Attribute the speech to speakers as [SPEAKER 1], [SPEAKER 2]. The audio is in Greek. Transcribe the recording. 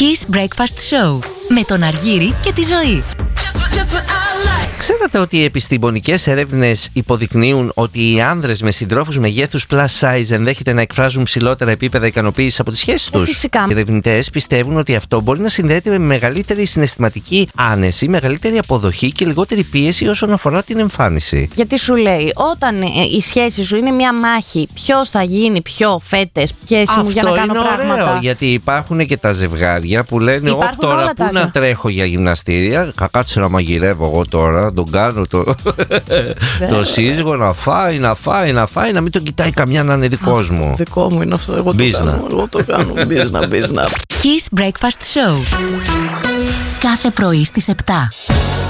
[SPEAKER 1] Kiss Breakfast Show με τον Αργύρη και τη Ζωή.
[SPEAKER 2] Ξέρατε ότι οι επιστημονικές έρευνες υποδεικνύουν ότι οι άνδρες με συντρόφους μεγέθους plus size ενδέχεται να εκφράζουν ψηλότερα επίπεδα ικανοποίησης από τις σχέσεις τους?
[SPEAKER 3] Φυσικά.
[SPEAKER 2] Οι ερευνητές πιστεύουν ότι αυτό μπορεί να συνδέεται με μεγαλύτερη συναισθηματική άνεση, μεγαλύτερη αποδοχή και λιγότερη πίεση όσον αφορά την εμφάνιση.
[SPEAKER 3] Γιατί σου λέει, όταν η σχέση σου είναι μια μάχη, ποιος θα γίνει πιο φέτες, σχέση μου για να κάνω πράγματα.
[SPEAKER 2] Αυτό είναι ωραίο, γιατί υπάρχουν και τα ζευγάρια που λένε όχι τώρα πού να τρέχω για γυμναστήρια, κάτσε να μαγειρεύω εγώ τώρα, τον κάνω το σύζυγο να φάει, να μην τον κοιτάει καμιά να είναι δικός μου.
[SPEAKER 3] Δικό μου είναι αυτό, εγώ το κάνω, μπίζνα.
[SPEAKER 1] Kiss Breakfast Show κάθε πρωί στις 7.